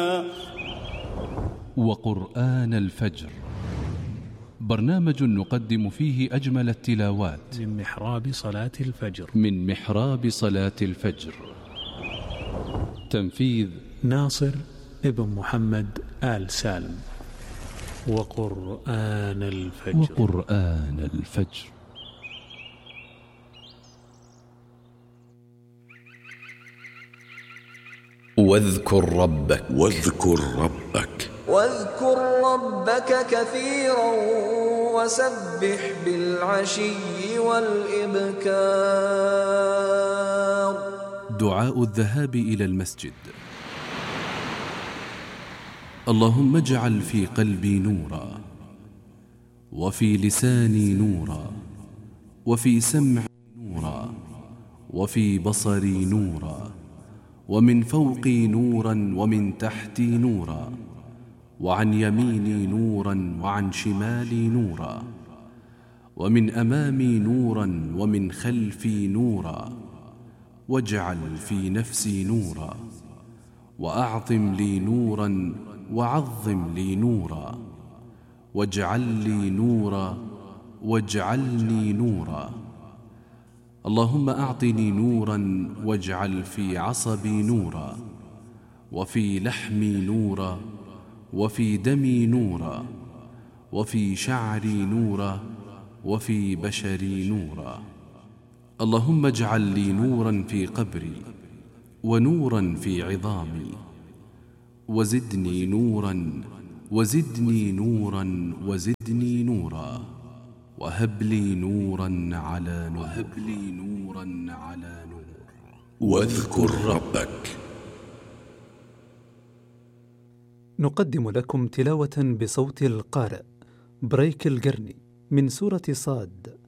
وقرآن الفجر، برنامج نقدم فيه أجمل التلاوات من محراب صلاة الفجر. تنفيذ ناصر ابن محمد آل سالم. وقرآن الفجر. واذكر ربك كثيرا وسبح بالعشي والإبكار. دعاء الذهاب إلى المسجد. اللهم اجعل في قلبي نورا، وفي لساني نورا، وفي سمعي نورا، وفي بصري نورا، ومن فوقي نورا، ومن تحتي نورا، وعن يميني نورا، وعن شمالي نورا، ومن أمامي نورا، ومن خلفي نورا. واجعل في نفسي نورا، وأعظم لي نورا، وعظم لي نورا، واجعل لي نورا، واجعلني نورا. اللهم أعطني نورا، واجعل في عصبي نورا، وفي لحمي نورا، وفي دمي نورا، وفي شعري نورا، وفي بشري نورا. اللهم اجعل لي نورا في قبري، ونورا في عظامي، وزدني نورا، وزدني نورا، وزدني نورا، وهب لي نورا على نور. واذكر ربك. نقدم لكم تلاوة بصوت القارئ بريك القرني من سورة صاد